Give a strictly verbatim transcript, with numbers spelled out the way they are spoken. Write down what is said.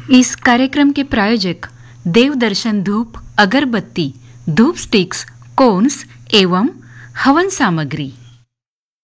इस कार्यक्रम के प्रायोजक देव दर्शन धूप, अगरबत्ती, धूप स्टिक्स, कोन्स एवं हवन सामग्री।